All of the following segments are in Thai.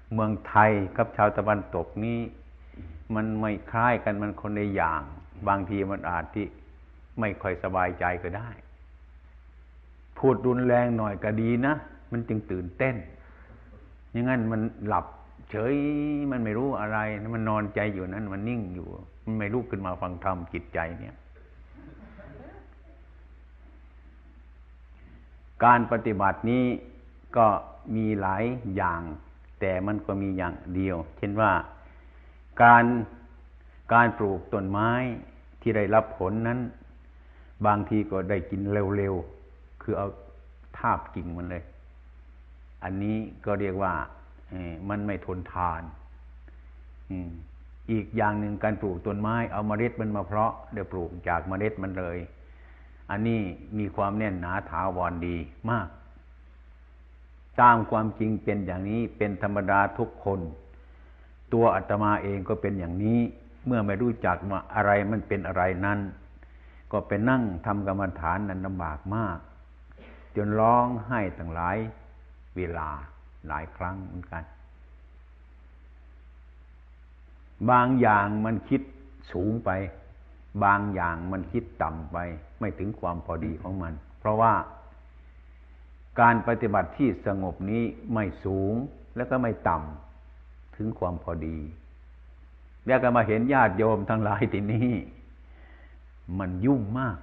เมืองไทยกับชาวตะวันตกนี้มันไม่คล้ายกันมันคนในอย่างบางทีมันอาจที่ไม่ค่อยสบายใจก็ได้พูดรุนแรงหน่อยก็ดีนะมันจึงตื่นเต้นอย่างนั้นมันหลับเฉยมันไม่รู้อะไรมันนอนใจอยู่นั้นมันนิ่งอยู่มันไม่ลุกขึ้นมาฟังธรรมจิตใจเนี่ยการปฏิบัตินี้ก็มีหลายอย่างแต่มันก็มีอย่างเดียวเช่นว่าการปลูกต้นไม้ที่ได้รับผลนั้นบางทีก็ได้กินเร็วๆคือเอาทาบกิ่งมันเลยอันนี้ก็เรียกว่ามันไม่ทนทานอีกอย่างหนึ่งการปลูกต้นไม้เอาเมล็ดมันมาเพาะเดี๋ยวปลูกจากเมล็ดมันเลยอันนี้มีความแน่นหนาถาวรดีมากตามความจริงเป็นอย่างนี้เป็นธรรมดาทุกคนตัวอาตมาเองก็เป็นอย่างนี้เมื่อไม่รู้จักว่าอะไรมันเป็นอะไรนั้นก็ไปนั่งทำกรรมฐานนั้นลำบากมากจนร้องไห้ตั้งหลายเวลาหลายครั้งเหมือนกันบางอย่างมันคิดสูงไปบางอย่างมันคิดต่ำไปไม่ถึงความพอดีของมันเพราะว่าการปฏิบัติที่สงบนี้ไม่สูงแล้วก็ไม่ต่ำถึงความพอดีแล้วก็มาเห็นญาติโยมทั้งหลายที่นี่มันยุ่งมาก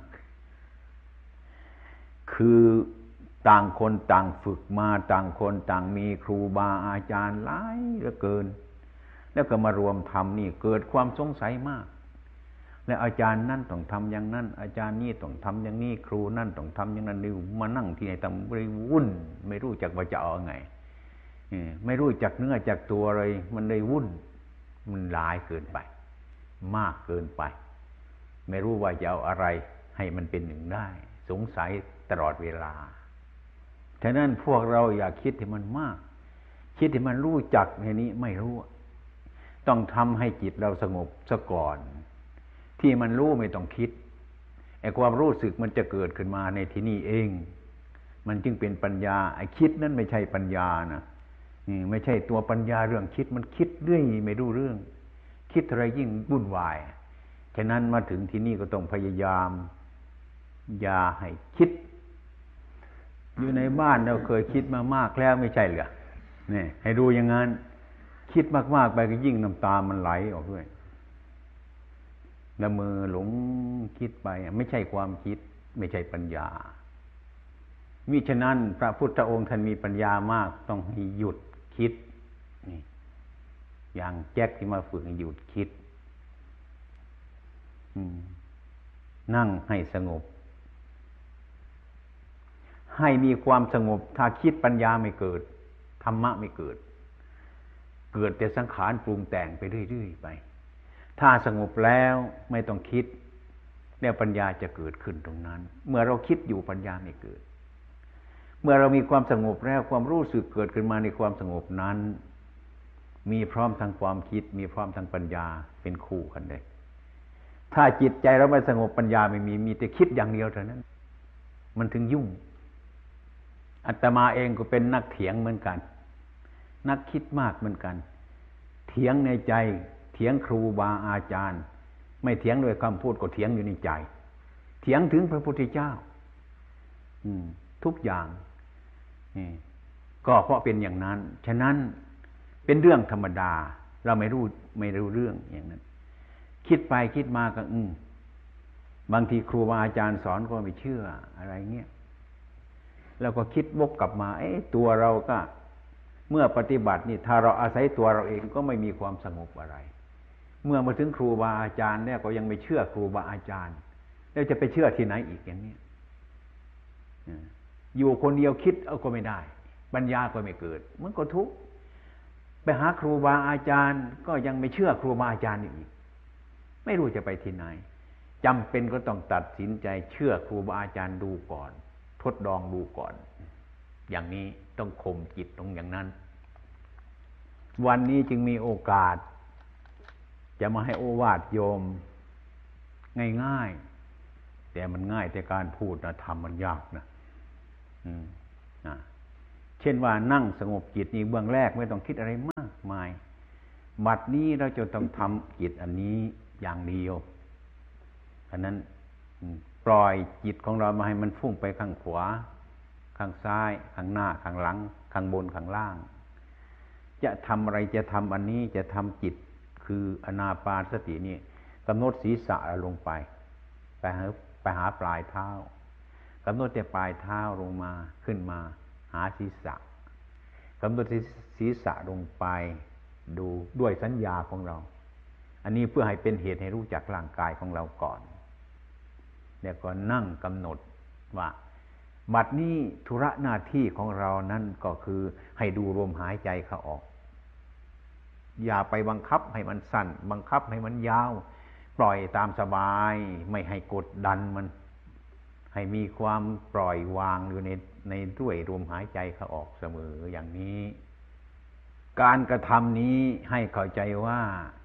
คือต่างคนต่างฝึกมาต่างคนต่างมีครูบาอาจารย์หลายเหลือเกินแล้วก็มารวมทำนี่เกิดความสงสัยมากและอาจารย์นั่นต้องทำอย่างนั้นอาจารย์นี่ต้องทำอย่างนี้ครูนั่นต้องทำอย่างนั้นนี่มานั่งที่ไหนทำไม่วุ่นไม่รู้จักว่าจะเอาไงไม่รู้จักเนื้อจักตัวอะไรมันเลยวุ่นมันหลายเกินไปมากเกินไปไม่รู้ว่าจะเอาอะไรให้มันเป็นหนึ่งได้สงสัยตลอดเวลาฉะนั้นพวกเราอย่าคิดให้มันมากคิดให้มันรู้จักในนี้ไม่รู้ต้องทำให้จิตเราสงบซะก่อนที่มันรู้ไม่ต้องคิดไอ้ความรู้สึกมันจะเกิดขึ้นมาในที่นี่เองมันจึงเป็นปัญญาไอ้คิดนั้นไม่ใช่ปัญญานะไม่ใช่ตัวปัญญาเรื่องคิดมันคิดเรื่อยไม่รู้เรื่องคิดอะไรยิ่งวุ่นวายฉะนั้นมาถึงที่นี่ก็ต้องพยายามอย่าให้คิดอยู่ในบ้านเราเคยคิดมามากแล้วไม่ใช่เหรอนี่ให้ดูอย่างนั้นคิดมากๆไปก็ยิ่งน้ำตามันไหลออกด้วยละเมอหลงคิดไปไม่ใช่ความคิดไม่ใช่ปัญญามิฉะนั้นพระพุทธองค์ท่านมีปัญญามากต้องให้หยุดคิดนี่อย่างแจ็คที่มาฝึกให้หยุดคิดนั่งให้สงบให้มีความสงบถ้าคิดปัญญาไม่เกิดธรรมะไม่เกิดเกิดแต่สังขารปรุงแต่งไปเรื่อยๆไปถ้าสงบแล้วไม่ต้องคิดแล้วปัญญาจะเกิดขึ้นตรงนั้นเมื่อเราคิดอยู่ปัญญาไม่เกิดเมื่อเรามีความสงบแล้วความรู้สึกเกิดขึ้นมาในความสงบนั้นมีพร้อมทั้งความคิดมีพร้อมทั้งปัญญาเป็นคู่กันเลยถ้าจิตใจเราไม่สงบปัญญาไม่มีแต่คิดอย่างเดียวเท่านั้นมันถึงยุ่งอาตมาเองก็เป็นนักเถียงเหมือนกันนักคิดมากเหมือนกันเถียงในใจเถียงครูบาอาจารย์ไม่เถียงด้วยคำพูดก็เถียงอยู่ในใจเถียงถึงพระพุทธเจ้าทุกอย่างก็เพราะเป็นอย่างนั้นฉะนั้นเป็นเรื่องธรรมดาเราไม่รู้เรื่องอย่างนั้นคิดไปคิดมาก็บางทีครูบาอาจารย์สอนก็ไม่เชื่ออะไรเงี้ยแล้วก็คิดวกกลับมาตัวเราก็เมื่อปฏิบัตินี่ถ้าเราอาศัยตัวเราเองก็ไม่มีความสงบอะไรเมื่อมาถึงครูบาอาจารย์เนี่ยก็ยังไม่เชื่อครูบาอาจารย์แล้วจะไปเชื่อที่ไหนอีกอย่างนี้อยู่คนเดียวคิดก็ไม่ได้ปัญญาก็ไม่เกิดมันก็ทุกข์ไปหาครูบาอาจารย์ก็ยังไม่เชื่อครูบาอาจารย์อีกไม่รู้จะไปที่ไหนจำเป็นก็ต้องตัดสินใจเชื่อครูบาอาจารย์ดูก่อนทดลองดูก่อนอย่างนี้ต้องข่มจิตตรงอย่างนั้นวันนี้จึงมีโอกาสจะมาให้โอวาทโยมง่ายๆแต่มันง่ายแต่การพูดนะทำมันยากนะเช่นว่านั่งสงบจิตนี่เบื้องแรกไม่ต้องคิดอะไรมากมายบัดนี้เราจะต้องทำจิตอันนี้อย่างเดียวฉะนั้นปล่อยจิตของเรามาให้มันฟุ้งไปข้างขวาข้างซ้ายข้างหน้าข้างหลังข้างบนข้างล่างจะทำอะไรจะทำอันนี้จะทำจิตคืออานาปานสตินี่กำหนดศีรษะลงไปหาปลายเท้ากำหนดแต่ปลายเท้าลงมาขึ้นมาหาศีรษะกำหนดศีรษะลงไปดูด้วยสัญญาของเราอันนี้เพื่อให้เป็นเหตุให้รู้จักร่างกายของเราก่อนแล้วก็นั่งกำหนดว่าบัดนี้ธุระหน้าที่ของเรานั้นก็คือให้ดูลมหายใจเข้าออกอย่าไปบังคับให้มันสั้นบังคับให้มันยาวปล่อยตามสบายไม่ให้กดดันมันให้มีความปล่อยวางอยู่ในด้วยลมหายใจเข้าออกเสมออย่างนี้การกระทำนี้ให้เข้าใจว่า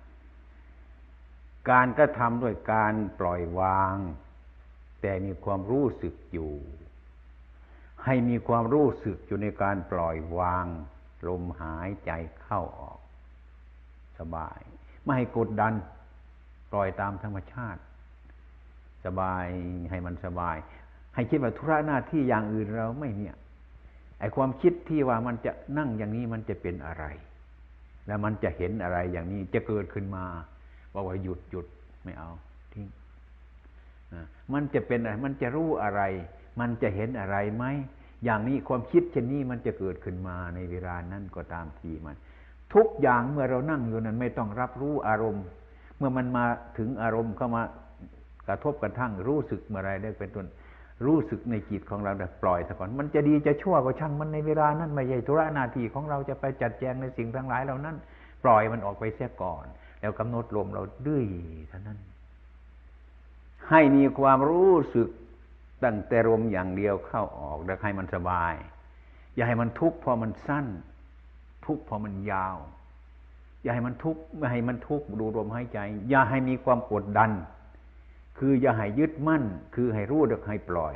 การกระทำด้วยการปล่อยวางแต่มีความรู้สึกอยู่ให้มีความรู้สึกอยู่ในการปล่อยวางลมหายใจเข้าออกสบายไม่ให้กดดันปล่อยตามธรรมชาติสบายให้มันสบายให้คิดว่าธุระหน้าที่อย่างอื่นเราไม่เนี่ยไอ้ความคิดที่ว่ามันจะนั่งอย่างนี้มันจะเป็นอะไรแล้วมันจะเห็นอะไรอย่างนี้จะเกิดขึ้นมาบอกว่าหยุดไม่เอาทิ้งมันจะเป็นอะไรมันจะรู้อะไรมันจะเห็นอะไรไหมอย่างนี้ความคิดเช่นนี้มันจะเกิดขึ้นมาในเวลานั้นก็ตามทีมันทุกอย่างเมื่อเรานั่งอยู่นั้นไม่ต้องรับรู้อารมณ์เมื่อมันมาถึงอารมณ์เข้ามากระทบกระทั่งรู้สึกเมื่อไรได้เป็นต้นรู้สึกในจิตของเราแต่ปล่อยซะก่อนมันจะดีจะชั่วก็ช่างมันในเวลานั้นไม่ใช่ธุระหน้าที่ของเราจะไปจัดแจงในสิ่งทั้งหลายเหล่านั้นปล่อยมันออกไปเสียก่อนแล้วกำหนดลมเราดื้อเท่านั้นให้มีความรู้สึกตั้งแต่ลมอย่างเดียวเข้าออกแล้วให้มันสบายอย่าให้มันทุกข์เพราะมันสั้นทุกข์เพราะมันยาวอย่าให้มันทุกข์ไม่ให้มันทุกข์ดูลมหายใจอย่าให้มีความกดดันคืออย่าให้ยึดมั่นคือให้รู้และให้ปล่อย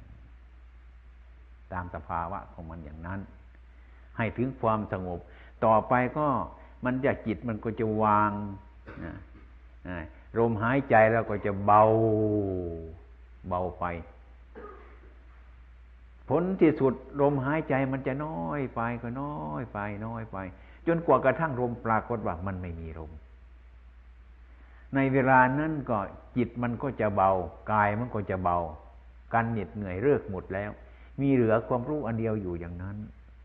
ตามสภาวะของมันอย่างนั้นให้ถึงความสงบต่อไปก็มันจะจิตมันก็จะวางลมหายใจแล้วก็จะเบาไปผลที่สุดลมหายใจมันจะน้อยไปก็น้อยไปจนกว่ากระทั่งลมปรากฏว่ามันไม่มีลมในเวลานั้นก็จิตมันก็จะเบากายมันก็จะเบาการเหน็ดเหนื่อยเลิกหมดแล้วมีเหลือความรู้อันเดียวอยู่อย่างนั้น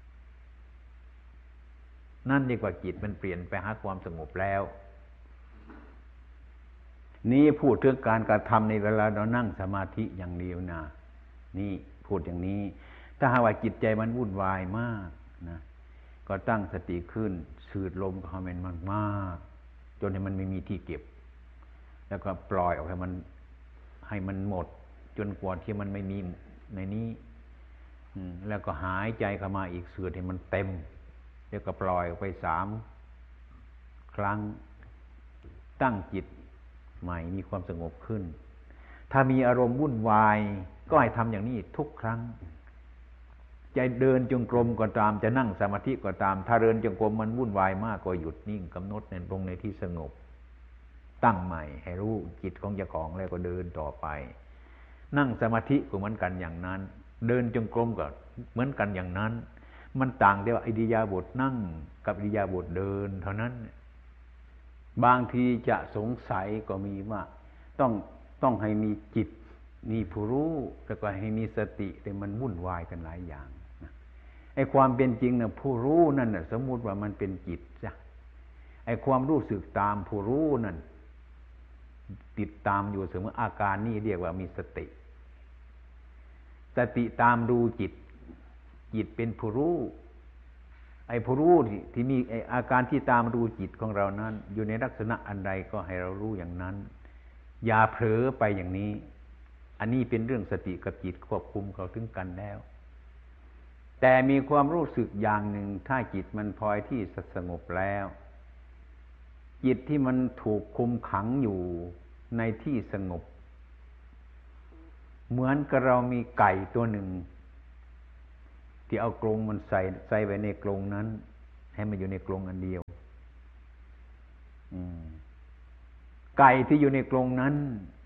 นั่นดีกว่าจิตมันเปลี่ยนไปหาความสงบแล้วนี่พูดถึงการกระทำในเวลาเรานั่งสมาธิอย่างเดียวนะนี่พูดอย่างนี้ถ้าหากว่าจิตใจมันวุ่นวายมากนะก็ตั้งสติขึ้นสูดลมเข้าไปมากๆจนให้มันไม่มีที่เก็บแล้วก็ปล่อยออกให้มันหมดจนกว่าที่มันไม่มีในนี้แล้วก็หายใจเข้ามาอีกสูดให้มันเต็มแล้วก็ปล่อยออกไป3 ครั้งตั้งจิตใหม่มีความสงบขึ้นถ้ามีอารมณ์วุ่นวายก็ให้ทำอย่างนี้ทุกครั้งจะเดินจงกรมก็ตามจะนั่งสมาธิก็ตามถ้าเดินจงกรมมันวุ่นวายมากก็หยุดนิ่งกำหนดตรงในที่สงบตั้งใหม่ให้รู้จิตของเจ้าของแล้วก็เดินต่อไปนั่งสมาธิก็เหมือนกันอย่างนั้นเดินจงกรมก็เหมือนกันอย่างนั้นมันต่างแต่ว่าอิริยาบถนั่งกับอิริยาบถเดินเท่านั้นบางทีจะสงสัยก็มีว่าต้องให้มีจิตมีผู้รู้แล้วก็ให้มีสติแต่มันวุ่นวายกันหลายอย่างไอ้ความเป็นจริงน่ะผู้รู้นั่นน่ะสมมุติว่ามันเป็นจิตจ้ะไอ้ความรู้สึกตามผู้รู้นั่นติดตามอยู่เสมออาการนี้เรียกว่ามีสติตามดูจิตเป็นผู้รู้ไอ้ผู้รู้ที่มีไอ้อาการที่ตามดูจิตของเรานั้นอยู่ในลักษณะอันใดก็ให้เรารู้อย่างนั้นอย่าเผลอไปอย่างนี้อันนี้เป็นเรื่องสติกับจิตควบคุมเข้าถึงกันแล้วแต่มีความรู้สึกอย่างหนึ่งถ้าจิตมันพลอยที่สงบแล้วจิตที่มันถูกคุมขังอยู่ในที่สงบเหมือนกับเรามีไก่ตัวหนึ่งที่เอากรงมันใส่ไว้ในกรงนั้นให้มันอยู่ในกรงอันเดียวไก่ที่อยู่ในกรงนั้น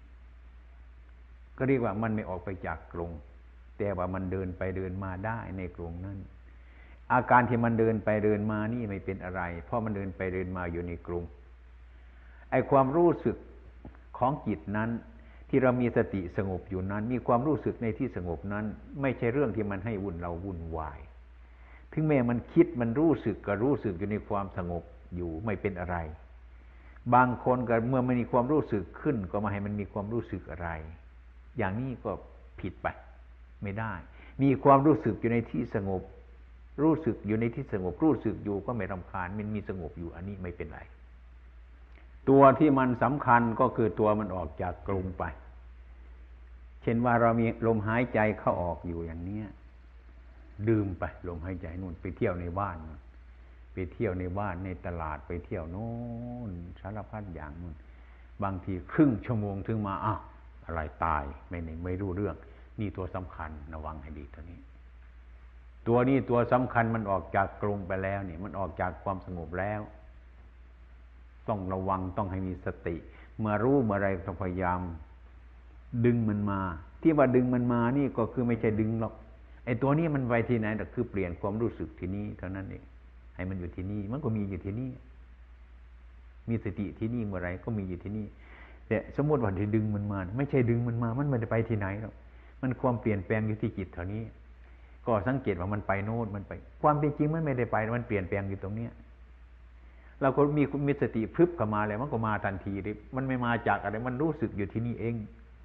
ก็เรียกว่ามันไม่ออกไปจากกรงแต่ว่ามันเดินไปเดินมาได้ในกรงนั้นอาการที่มันเดินไปเดินมานี่ไม่เป็นอะไรเพราะมันเดินไปเดินมาอยู่ในกรงไอ้ความรู้สึกของจิตนั้นที่เรามีสติสงบอยู่นั้นมีความรู้สึกในที่สงบนั้นไม่ใช่เรื่องที่มันให้เราวุ่นวายถึงแม้มันคิดมันรู้สึกก็รู้สึกอยู่ในความสงบอยู่ไม่เป็นอะไรบางคนก็เมื่อมันมีความรู้สึกขึ้นก็มาให้มันมีความรู้สึกอะไรอย่างนี้ก็ผิดไปไม่ได้มีความรู้สึกอยู่ในที่สงบรู้สึกอยู่ในที่สงบรู้สึกอยู่ก็ไม่รำคาญมันมีสงบอยู่อันนี้ไม่เป็นไรตัวที่มันสำคัญก็คือตัวมันออกจากกรงไปเช่นว่าเรามีลมหายใจเข้าออกอยู่อย่างนี้ดื่มไปลมหายใจนู่นไปเที่ยวในบ้านไปเที่ยวในบ้านในตลาดไปเที่ยวโน่นสารพัดอย่างนู่นบางทีครึ่งชั่วโมงถึงมาอ้าวอะไรตายไม่รู้เรื่องนี่ตัวสำคัญระวังให้ดีตัวนี้ตัวนี้ตัวสำคัญมันออกจากกรงไปแล้วนี่มันออกจากความสงบแล้วต้องระวังต้องให้มีสติเมื่อรู้เมื่อไรต้องพยายามดึงมันมาที่ว่าดึงมันมานี่ก็คือไม่ใช่ดึงหรอกไอ้ตัวนี้มันไปที่ไหนแต่คือเปลี่ยนความรู้สึกที่นี่เท่านั้นเองให้มันอยู่ที่นี่มันก็มีอยู่ที่นี่มีสติที่นี่เมื่อไรก็มีอยู่ที่นี่แต่สมมติว่าที่ดึงมันมาไม่ใช่ดึงมันมามันไม่ได้ไปที่ไหนหรอกมันความเปลี่ยนแปลงอยู่ที่จิตเท่านี้ก็สังเกตว่ามันไปโน่นมันไปความเป็นจริงมันไม่ได้ไปมันเปลี่ยนแปลงอยู่ตรงเนี้ยเราก็มีสติพรึบเข้ามาแล้วมันก็มาทันทีเลยมันไม่มาจากอะไรมันรู้สึกอยู่ที่นี่เอง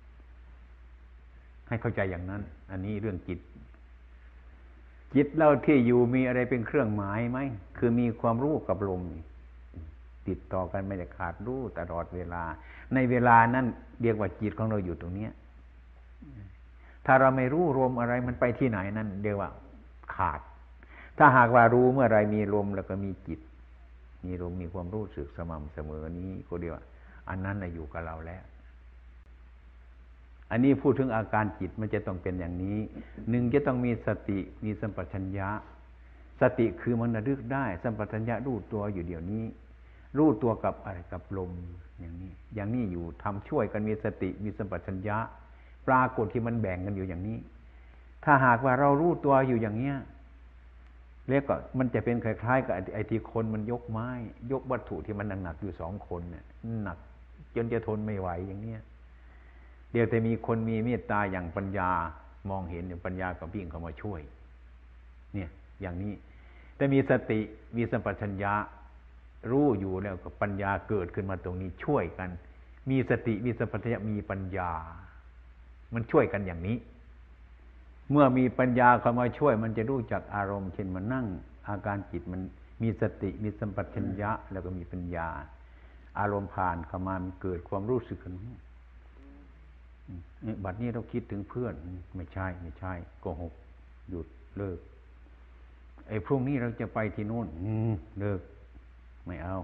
ให้เข้าใจอย่างนั้นอันนี้เรื่องจิตเราที่อยู่มีอะไรเป็นเครื่องหมายไหมคือมีความรู้กับลมติดต่อกันไม่ได้ขาดรู้ตลอดเวลาในเวลานั้นเรียกว่าจิตของเราอยู่ตรงนี้ถ้าเราไม่รู้ลมอะไรมันไปที่ไหนนั่นเรียกว่าขาดถ้าหากว่ารู้เมื่อไรมีลมแล้วก็มีจิตมีลมมีความรู้สึกสม่ำเสมอนี้ก็เรียกว่าอันนั้นอยู่กับเราแล้วอันนี้พูดถึงอาการจิตมันจะต้องเป็นอย่างนี้หนึ่งจะต้องมีสติมีสัมปชัญญะสติคือมันระลึกได้สัมปชัญญะรู้ตัวอยู่เดี๋ยวนี้รู้ตัวกับอะไรกับลมอย่างนี้อยู่ทำช่วยกันมีสติมีสัมปชัญญะปรากฏที่มันแบ่งกันอยู่อย่างนี้ถ้าหากว่าเรารู้ตัวอยู่อย่างเนี้ยเรียกก็มันจะเป็นคล้ายๆกับไอ้ที่คนมันยกไม้ยกวัตถุที่มันหนักๆอยู่2 คนเนี่ยหนักจนจะทนไม่ไหวอย่างเนี้ยเดี๋ยวแต่มีคนมีเมตตาอย่างปัญญามองเห็นอย่างปัญญาก็วิ่งเข้ามาช่วยเนี่ยอย่างนี้แต่มีสติมีสัมปชัญญะรู้อยู่แล้วก็ปัญญาเกิดขึ้นมาตรงนี้ช่วยกันมีสติมีสัมปชัญญะมีปัญญามันช่วยกันอย่างนี้เมื่อมีปัญญาเข้ามาช่วยมันจะรู้จักอารมณ์เช่นมันนั่งอาการจิตมันมีสติมีสัมปชัญญะแล้วก็มีปัญญาอารมณ์ผ่านเข้ามามันเกิดความรู้สึกขึ้นบัดนี้เราคิดถึงเพื่อนไม่ใช่โกหกหยุดเลิกไอ้พรุ่งนี้เราจะไปที่โน่นเลิกไม่เอา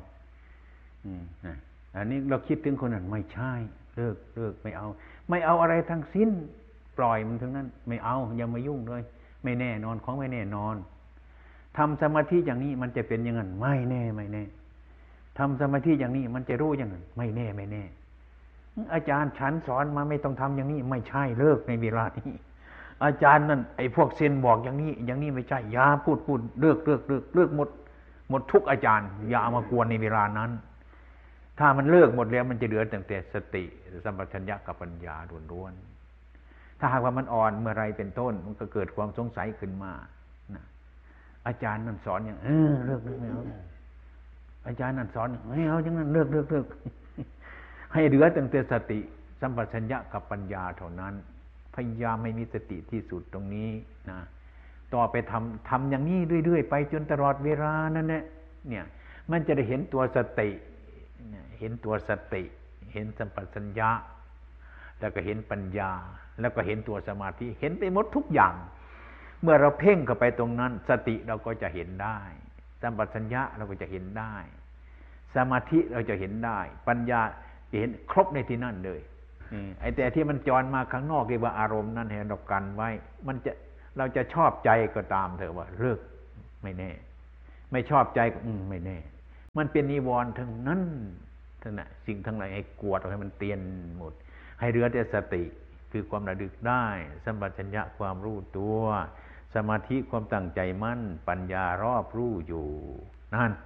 อันนี้เราคิดถึงคนนั้นไม่ใช่เลิกไม่เอาอะไรทั้งสิ้นปล่อยมันทั้งนั้นไม่เอาอย่ามายุ่งเลยไม่แน่นอนของไม่แน่นอนทำสมาธิอย่างนี้มันจะเป็นอย่างนั้นไม่แน่ทำสมาธิอย่างนี้มันจะรู้อย่างนั้นไม่แน่อาจารย์ฉันสอนมาไม่ต้องทำอย่างนี้ไม่ใช่เลิกในเวลานี้อาจารย์นั่นไอ้พวกเซนบอกอย่างนี้ไม่ใช่อย่าพูดเลิกหมดทุกอาจารย์อย่าเอามากวนในเวลานั้นถ้ามันเลิกหมดแล้วมันจะเหลือแต่สติสัมปชัญญะกับปัญญาล้วนๆถ้าหากว่ามันอ่อนเมื่อไรเป็นต้นมันก็เกิดความสงสัยขึ้นมานะอาจารย์นั่นสอนอย่างเลิกไม่เอาอาจารย์นั่นสอนไม่เอาอย่างนั้นเลิกให้เหลือแต่สติสัมปชัญญะกับปัญญาเท่านั้นพยายามไม่มีสติที่สุดตรงนี้นะต่อไปทำอย่างนี้เรื่อยๆไปจนตลอดเวลานั่นแหละเนี่ยมันจะได้เห็นตัวสติเห็นตัวสติเห็นสัมปชัญญะแล้วก็เห็นปัญญาแล้วก็เห็นตัวสมาธิเห็นไปหมดทุกอย่างเมื่อเราเพ่งเข้าไปตรงนั้นสติเราก็จะเห็นได้สัมปชัญญะเราก็จะเห็นได้สมาธิเราจะเห็นได้ปัญญาเห็นครบในที่นั่นเลยไอ้แต่ที่มันจรมาข้างนอกเรียกว่าอารมณ์นั้นให้เรากันไว้เราจะชอบใจก็ตามเถอะว่าเลิกไม่แน่ไม่ชอบใจก็ไม่แน่มันเป็นนิวรณ์ทั้งนั้นทั้งนั้นสิ่งทั้งหลายให้กวาดออกให้มันเตียนหมดให้เหลือแต่สติคือความระลึกได้สัมปชัญญะความรู้ตัวสมาธิความตั้งใจมั่นปัญญารอบรู้อยู่นั่น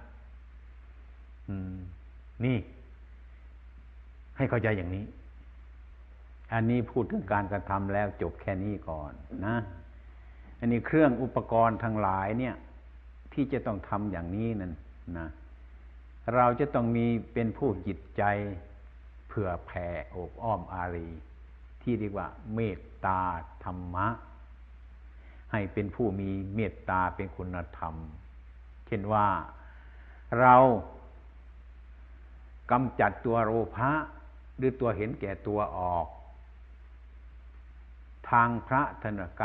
นี่ให้เข้าใจอย่างนี้อันนี้พูดถึงการกระทำแล้วจบแค่นี้ก่อนนะอันนี้เครื่องอุปกรณ์ทั้งหลายเนี่ยที่จะต้องทำอย่างนี้นั่นนะเราจะต้องมีเป็นผู้จิตใจเผื่อแผ่โอบอ้อมอารีที่เรียกว่าเมตตาธรรมะให้เป็นผู้มีเมตตาเป็นคุณธรรมเช่นว่าเรากำจัดตัวโลภะหรือตัวเห็นแก่ตัวออกทางพระท่าน